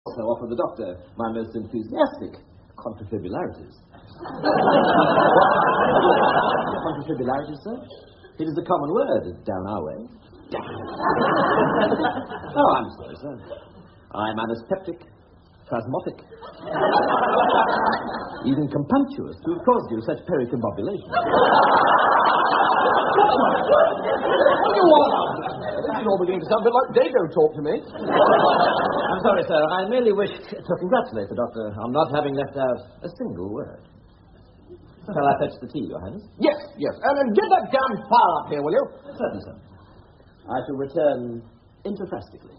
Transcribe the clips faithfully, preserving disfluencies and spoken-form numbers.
So offered the doctor my most enthusiastic contrafibularities. Contrafibularities, sir? It is a common word down our way. Oh, I'm sorry, sir. I'm anaseptic, spasmodic, even compunctious to have caused you such pericombobulation. What do you want? This is all beginning to sound a bit like Dago talk to me. I'm sorry, sir. I merely wished to congratulate the doctor on not having left out a single word. Shall I fetch the tea, Your Highness? Yes, yes. And then get that damn fire up here, will you? Certainly, sir. I shall return interfrastically.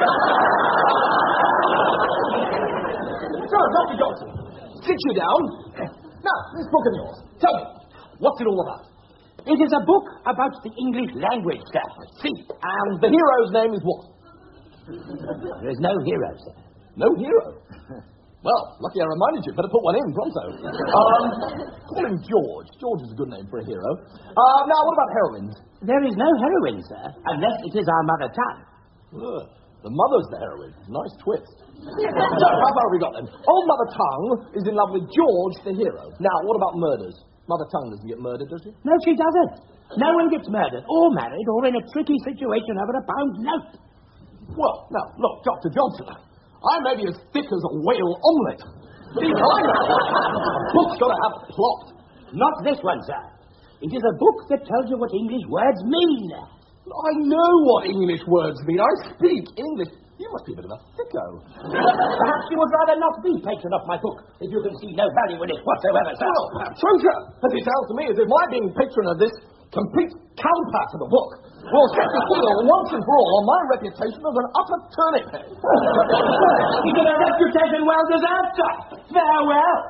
So, Doctor Johnson, sit you down. Now, this book of yours. Tell me, what's it all about? It is a book about the English language, sir. See, and the hero's name is what? There is no hero, sir. No hero? Well, lucky I reminded you. Better put one in, pronto. Um, call him George. George is a good name for a hero. Uh, now, what about heroines? There is no heroine, sir, unless it is our mother tongue. Ugh, the mother's the heroine. Nice twist. So, how far have we got then? Old Mother Tongue is in love with George, the hero. Now, what about murders? Mother Tongue doesn't get murdered, does she? No, she doesn't. No one gets murdered, or married, or in a tricky situation over a pound note. Well, now, look, Doctor Johnson, I may be as thick as a whale omelette. But even I know a book's got to have a plot. Not this one, sir. It is a book that tells you what English words mean. I know what English words mean. I speak English. You must be a bit of a thicko. Perhaps you would rather not be patron of my book, if you can see no value in it whatsoever, sir. Well, Troja, as it sounds to me as if my being patron of this complete counter to the book will set the seal once and for all on my reputation as an utter turnip head. You get a reputation well deserved, sir. Farewell.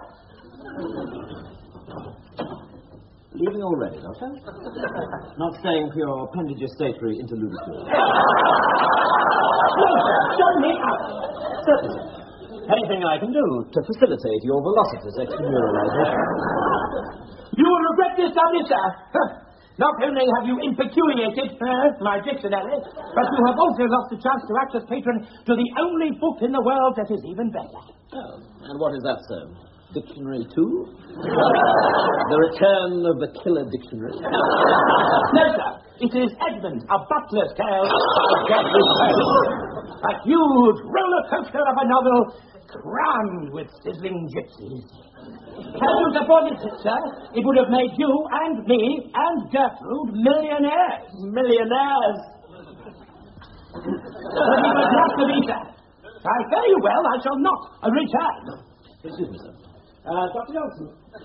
Leaving already, Doctor? Not staying for your appendage-estatory interludiary. Shut me up. Certainly. Anything I can do to facilitate your velocitous extramurilization. You will regret this, doubly, sir. Not only have you impecuniated uh, my dictionary, but you have also lost the chance to act as patron to the only book in the world that is even better. Oh, and what is that, sir? Dictionary two? The return of the killer dictionary? No, sir. It is Edmund, a butler's tale of deadly peril. A huge roller coaster of a novel crammed with sizzling gypsies. Had you supported it, sir, it would have made you and me and Gertrude millionaires. Millionaires. But it was not to be, sir. I tell you well, I shall not return. Excuse me, sir. Uh, Doctor Johnson.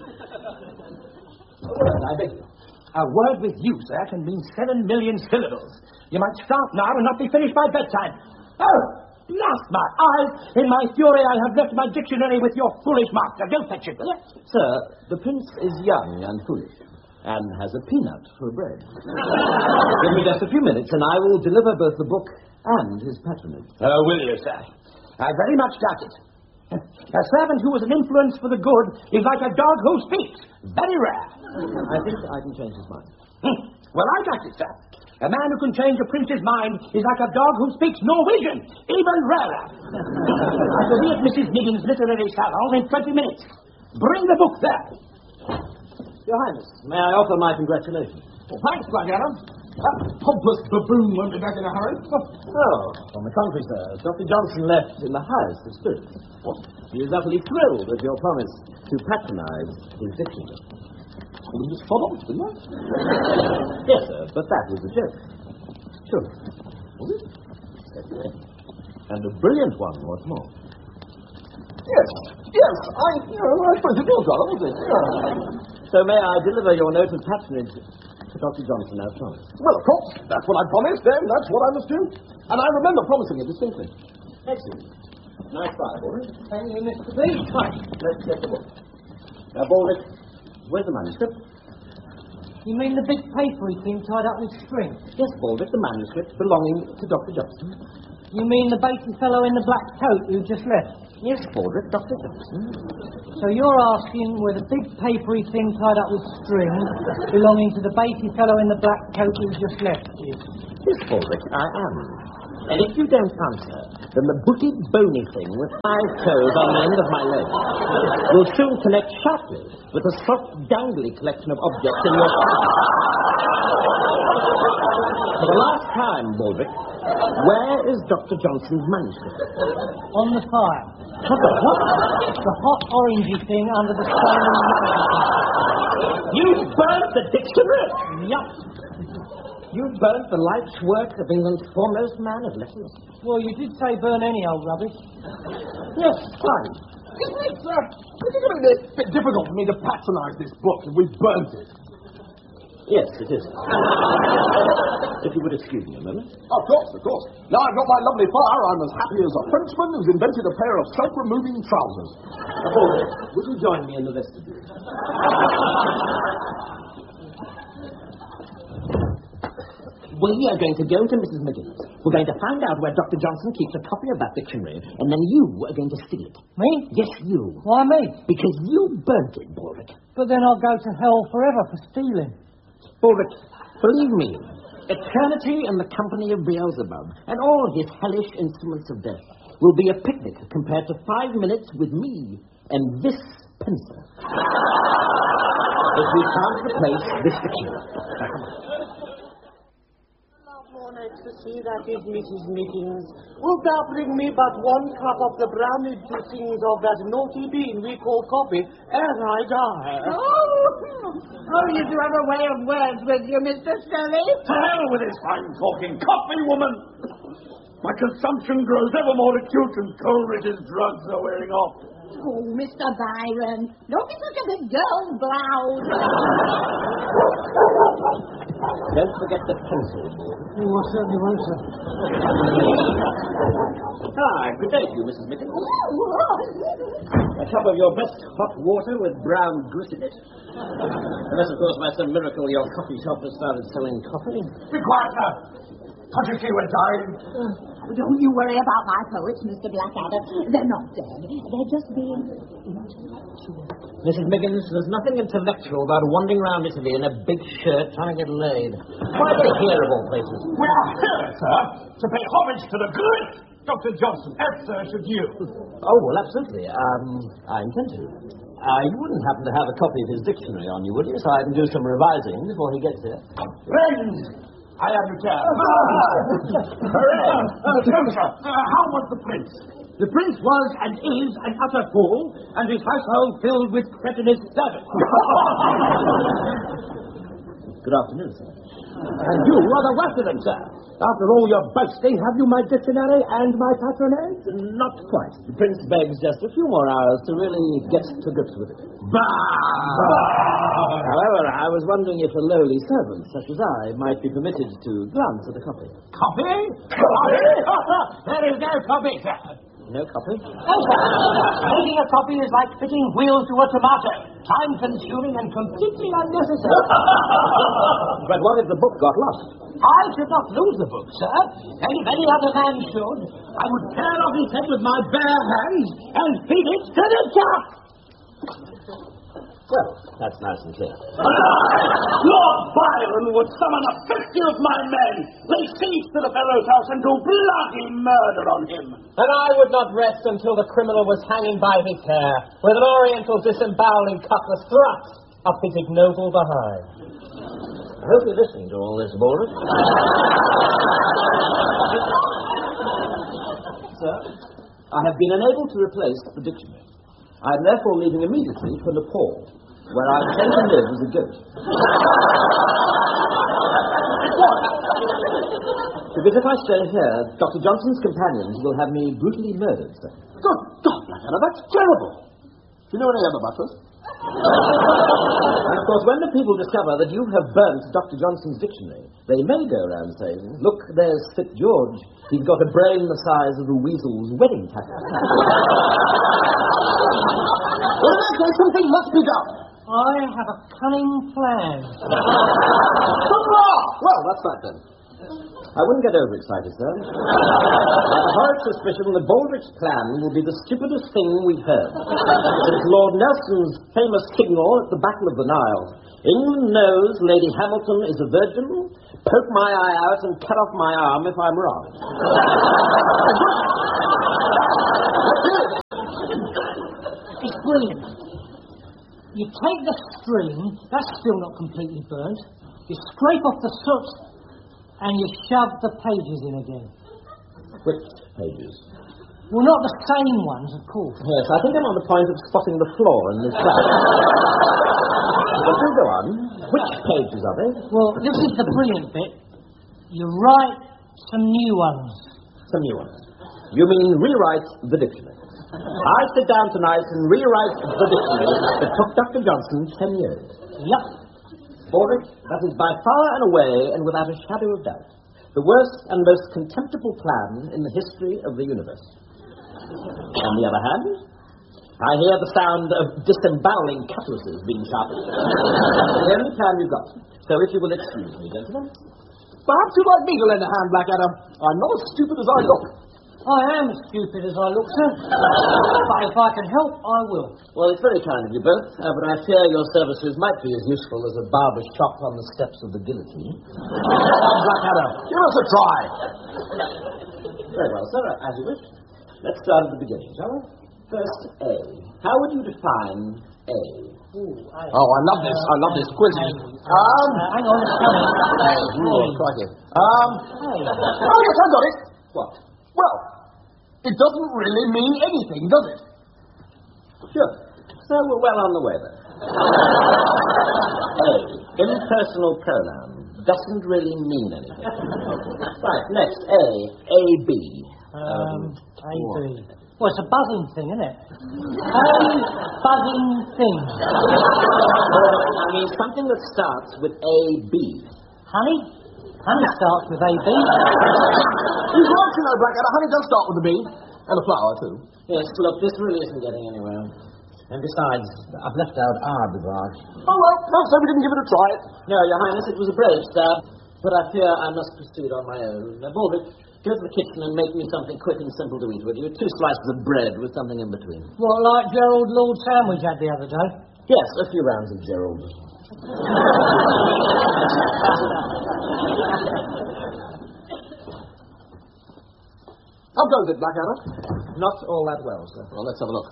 A word, I beg you. A word with you, sir, can mean seven million syllables. You might start now and not be finished by bedtime. Oh, blast my eyes! In my fury, I have left my dictionary with your foolish master. Go fetch it, will you? Sir, the prince is young and foolish, and has a peanut for bread. Give me just a few minutes, and I will deliver both the book and his patronage. Oh, will you, sir? I very much doubt it. A servant who is an influence for the good is like a dog who speaks. Very rare. I think I can change his mind. Hmm. Well, I doubt it, sir. A man who can change a prince's mind is like a dog who speaks Norwegian. Even rarer. I shall be at Missus Niggins' literary salon in twenty minutes. Bring the book there. Your Highness, may I offer my congratulations? Well, thanks, Blackadder. That pompous baboon won't be back in a hurry. Oh, on the contrary, sir. Doctor Johnson left in the highest of spirits. What? He is utterly thrilled at your promise to patronize his dictionary. Well, you just followed, didn't I? Yes, sir, but that was a joke. Sure. Was it? And a brilliant one, what's more. Yes, yes, I, you know, I suppose it was rather, wasn't it? Yeah. So may I deliver your note of patronage to Doctor Johnson as promised? Well, of course. That's what I promised, then. That's what I must do. And I remember promising it distinctly. Excellent. Nice try, Baldric. Thank you, Mister Please. Right, let's get the book. Now, Baldric, where's the manuscript? You mean the big papery thing tied up with string? Yes, Baldric, the manuscript belonging to Doctor Johnson. You mean the baity fellow in the black coat who just left? Yes, Baldric, Doctor Johnson. So you're asking where the big papery thing tied up with string belonging to the baity fellow in the black coat who just left is? Yes, Baldric, I am. And if you don't answer, then the booty bony thing with five toes on the end of my leg will soon connect sharply with a soft, dangly collection of objects in your pocket. For the last time, Baldrick, where is Doctor Johnson's manuscript? On the fire. What the what? The hot orangey thing under the stone. You burnt the dictionary? Yup. You burnt the life's work of England's foremost man of letters? Well, you did say burn any old rubbish. Yes, fine. Isn't it, uh, isn't it a bit difficult for me to patronise this book if we've burnt it? Yes, it is. If you would excuse me a moment. Of course, of course. Now I've got my lovely fire, I'm as happy as a Frenchman who's invented a pair of self-removing trousers. Baldrick, would you join me in the vestibule? We are going to go to Missus McGinnis. We're going to find out where Doctor Johnson keeps a copy of that dictionary, and then you are going to steal it. Me? Yes, you. Why me? Because you burnt it, Baldrick. But then I'll go to hell forever for stealing. Baldrick, believe me, eternity in the company of Beelzebub and all his hellish instruments of death will be a picnic compared to five minutes with me and this pencil. If we can't replace this dictionary. See, that is Missus Mickens. Wilt thou bring me but one cup of the browned juicings of that naughty bean we call coffee ere I die? Oh, oh, you do have a way of words with you, Mister Stelly. To hell with this fine-talking coffee, woman! My consumption grows ever more acute and Coleridge's drugs are wearing off. Oh, Mister Byron, don't be such a big girl's blouse. Don't forget the pencil. Oh, I certainly won't, sir. Ah, good day to you, Missus Mickens. A cup of your best hot water with brown grit in it. Unless, of course, by some miracle your coffee shop has started selling coffee. Be quiet, sir. Can't you see we're dying? Oh, don't you worry about my poets, Mister Blackadder. They're not dead. They're just being intellectual. Missus Miggins, there's nothing intellectual about wandering around Italy in a big shirt trying to get laid. Why are they here of all places? We are here, sir, to pay homage to the great Doctor Johnson, as sir should you. Oh, well, absolutely. Um, I intend to. Uh, you wouldn't happen to have a copy of his dictionary on you, would you? So I can do some revising before he gets here. Friends, I have you care. Hooray! Uh, tell me, sir, uh, how was the prince? The prince was and is an utter fool, and his household filled with cretinous servants. Good afternoon, sir. And you are the worst of them, sir. After all your boasting, have you my dictionary and my patronage? Not quite. The prince begs just a few more hours to really get to grips with it. Bah! However, I was wondering if a lowly servant such as I might be permitted to glance at a copy. Copy? Copy? There is no copy, sir. No copy? Oh, sir. Making a copy is like fitting wheels to a tomato. Time-consuming and completely unnecessary. But what if the book got lost? I should not lose the book, sir. And if any other man should, I would tear off his head with my bare hands and feed it to the cat. Well, that's nice and clear. Lord Byron would summon a fifty of my men, lay siege to the fellow's house, and do bloody murder on him. And I would not rest until the criminal was hanging by his hair, with an oriental disemboweling cutlass thrust up his ignoble behind. I hope you're listening to all this, Baldrick. Sir, I have been unable to replace the dictionary. I am therefore leaving immediately for Nepal, where I intend to live as a goat. Because if I stay here, Doctor Johnson's companions will have me brutally murdered, sir. Good God, Blackadder, that's terrible. Do you know any other butlers? And of course, when the people discover that you have burnt Doctor Johnson's dictionary, they may go around saying, look, there's Fit George. He's got a brain the size of a weasel's wedding tackle. Well, in that case, something must be done. I have a cunning plan. Hurrah! Well, that's that then. I wouldn't get overexcited, sir. I have a horrid suspicion that Baldrick's plan will be the stupidest thing we've heard since Lord Nelson's famous signal at the Battle of the Nile. England knows Lady Hamilton is a virgin. Poke my eye out and cut off my arm if I'm wrong. It's brilliant. You take the string, that's still not completely burnt. You scrape off the soot, and you shove the pages in again. Which pages? Well, not the same ones, of course. Yes, I think I'm on the point of spotting the flaw in this flat. But do go on. Which pages are they? Well, this is the brilliant bit. You write some new ones. Some new ones. You mean rewrite the dictionary. I sit down tonight and rewrite the dictionary that took Doctor Johnson ten years. Yep. Baldrick, that is by far and away, and without a shadow of doubt, the worst and most contemptible plan in the history of the universe. On the other hand, I hear the sound of disemboweling cutlasses being sharpened. The only plan you've got. So if you will excuse me, gentlemen. Perhaps you'd like me to lend a hand, Blackadder. I'm not as stupid as I look. I am as stupid as I look, sir. But if I can help, I will. Well, it's very kind of you both, uh, but I fear your services might be as useful as a barber's shop on the steps of the guillotine. Blackadder, give us a try. Very well, sir, as you wish. Let's start at the beginning, shall we? First, A. How would you define A? Ooh, I, oh, I love this. I love this quiz. Um, uh, hang on a second. Hey, oh, crikey. Um, Hey. oh, yes, I got it. What? Well, it doesn't really mean anything, does it? Sure. So we're well on the way, then. A. Impersonal pronoun. Doesn't really mean anything. Right, next. A. A B. Um, A B. Well, it's a buzzing thing, isn't it? A buzzing thing. I mean, something that starts with A B. Honey? Honey starts with A B. He's right, you know, Blackadder. Honey does start with a B. And a flower, too. Yes, look, this really isn't getting anywhere. And besides, I've left out aardvark. Oh, well, well, so we didn't give it a try. No, Your Highness, it was a brave start, but I fear I must proceed on my own. Now, Baldrick, go to the kitchen and make me something quick and simple to eat with you. Two slices of bread with something in between. What, like Gerald Lord sandwich had the other day? Yes, a few rounds of Gerald. How goes it, Blackadder? Not all that well, sir. Well, let's have a look.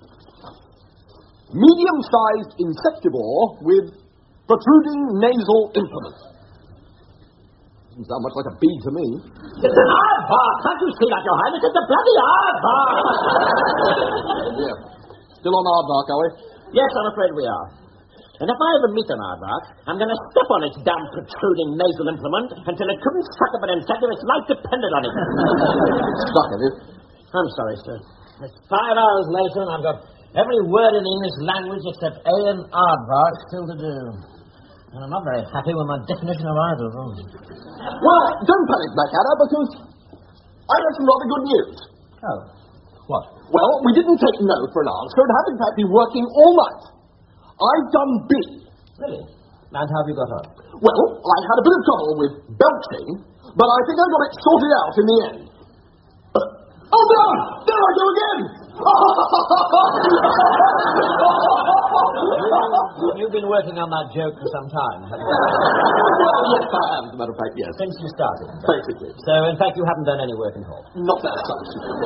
Medium-sized insectivore with protruding nasal implement. Doesn't sound much like a bee to me. It's an aardvark. Can't you see that, Your Highness? It's a bloody aardvark. Yeah. Still on aardvark, are we? Yes, I'm afraid we are. And if I ever meet an aardvark, I'm going to step on its damn protruding nasal implement until it couldn't suck up an insect if its life depended on it. Stuck, have you? I'm sorry, sir. It's five hours later and I've got every word in the English language except A and aardvark still to do. And I'm not very happy with my definition of either of them. Well, don't panic, Blackadder, because I got some rather good news. Oh. What? Well, we didn't take no for an answer and have in fact been working all night. I've done B. Really? And how have you got on? Well, I had a bit of trouble with belching, but I think I got it sorted out in the end. Uh, oh no! There I go again! You've been working on that joke for some time, haven't you? Well, yes, I have, as a matter of fact, yes. Since you started. Basically. So, in fact, you haven't done any work at all. Not that such.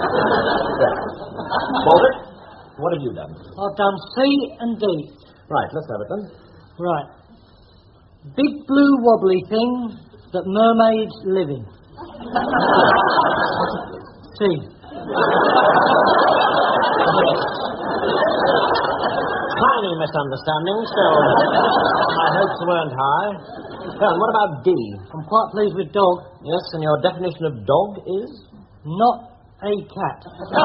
Baldrick, what have you done? I've done C and D. Right, let's have it then. Right. Big blue wobbly thing that mermaids live in. C. Tiny misunderstanding, so my hopes weren't high. Well, and what about D? I'm quite pleased with dog. Yes, and your definition of dog is? Not a cat.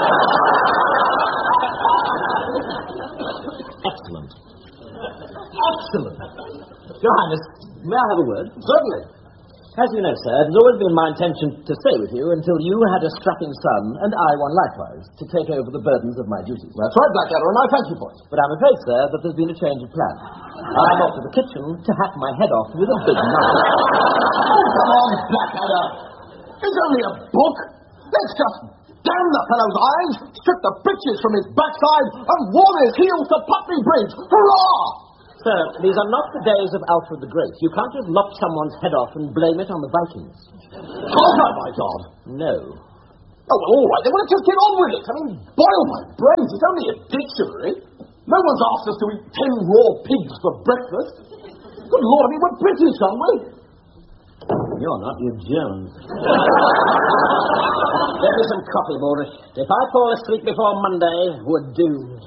Excellent. Excellent. Your Highness, may I have a word? Certainly. As you know, sir, it has always been my intention to stay with you until you had a strapping son, and I one likewise, to take over the burdens of my duties. That's right, Blackadder, and I thank you for it. But I'm afraid, sir, that there's been a change of plan. I'm off to the kitchen to hack my head off with a big knife. Oh, come on, Blackadder. It's only a book. Let's just damn the fellow's eyes, strip the breeches from his backside, and warm his heels to Putney Bridge. Hurrah! Sir, these are not the days of Alfred the Great. You can't just lop someone's head off and blame it on the Vikings. Oh, my God. No. Oh, well, all right, then we'll just get on with it. I mean, boil my brains. It's only a dictionary. No one's asked us to eat ten raw pigs for breakfast. Good Lord, I mean, we're British, aren't we? You're not, you're German. Get me some coffee, Boris. If I fall asleep before Monday, we're doomed.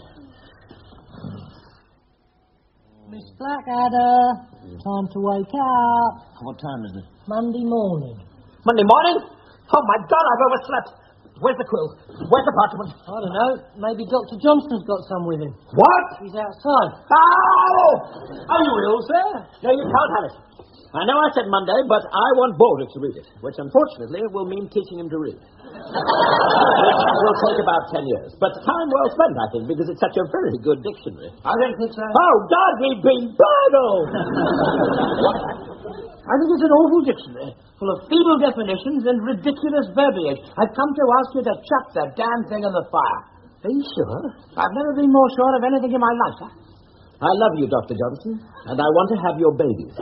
Miss Blackadder, time to wake up. What time is it? Monday morning. Monday morning? Oh, my God, I've overslept. Where's the quill? Where's the parchment? I don't know. Maybe Doctor Johnson's got some with him. What? He's outside. Ow! Are you ill, sir? No, you can't have it. I know I said Monday, but I want Boris to read it, which unfortunately will mean teaching him to read. Which will take about ten years. But time well spent, I think, because it's such a very good dictionary. I don't think so. Oh, God, we've been boggled! I think it's an awful dictionary, full of feeble definitions and ridiculous verbiage. I've come to ask you to chuck the damn thing in the fire. Are you sure? I've never been more sure of anything in my life, sir. I love you, Doctor Johnson, and I want to have your babies.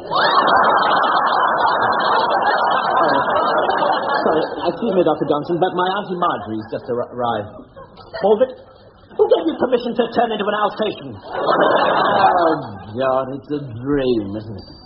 Sorry, excuse me, Doctor Johnson, but my Auntie Marjorie's just ar- arrived. Hold it. Who gave you permission to turn into an Alsatian? Oh, God, it's a dream, isn't it?